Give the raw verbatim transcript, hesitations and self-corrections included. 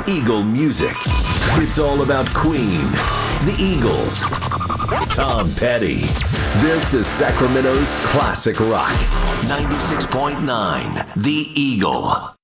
Eagle music. It's all about Queen, the Eagles, Tom Petty. This is Sacramento's classic rock. ninety-six point nine, The Eagle.